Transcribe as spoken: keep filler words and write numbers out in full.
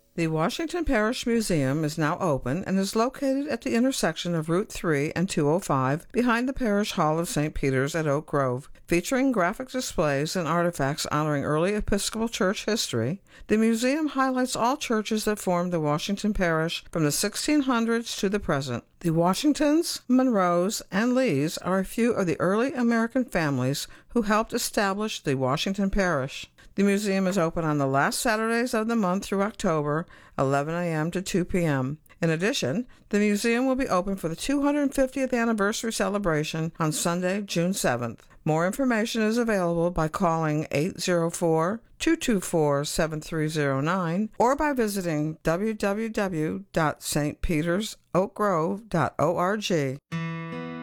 The Washington Parish Museum is now open and is located at the intersection of Route three and two oh five behind the Parish Hall of Saint Peter's at Oak Grove. Featuring graphic displays and artifacts honoring early Episcopal Church history, the museum highlights all churches that formed the Washington Parish from the sixteen hundreds to the present. The Washingtons, Monroes, and Lees are a few of the early American families who helped establish the Washington Parish. The museum is open on the last Saturdays of the month through October, eleven a.m. to two p.m. In addition, the museum will be open for the two hundred fiftieth anniversary celebration on Sunday, June seventh. More information is available by calling eight zero four, two two four, seven three zero nine or by visiting w w w dot s t peters oak grove dot org.